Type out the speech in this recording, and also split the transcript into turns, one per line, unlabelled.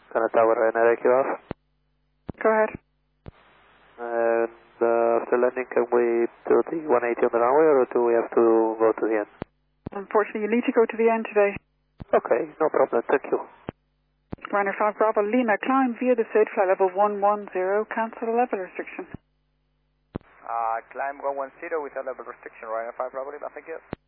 Gonna tower Ryanair IQ off.
Go ahead.
And after landing, can we do the 180 on the runway, or do we have to go to the end?
Unfortunately, you need to go to the end today.
Okay, no problem. Thank you.
Ryanair 5 Bravo Lima, climb via the SID flight level 110, cancel the level restriction.
Climb 110 without level restriction, Ryanair 5 Bravo Lima, thank you.